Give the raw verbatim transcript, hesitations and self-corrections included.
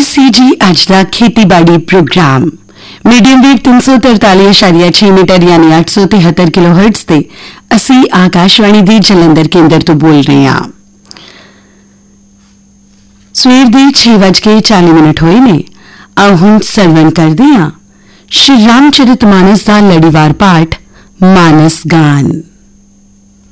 सी जी अज का खेतीबाड़ी programme medium wave तीन सौ तरताली इशारिया छे मीटर यानी आठ सौ तिहत्तर किलो हर्ट्ज से असी आकाशवाणी दी जलंधर केंद्र तो बोल रहे हैं। सवेर दी छे बज के चाली मिनट होए ने आओ हुण सरवण कर दिया श्री रामचरित मानस का लड़ीवार पाठ मानस गान।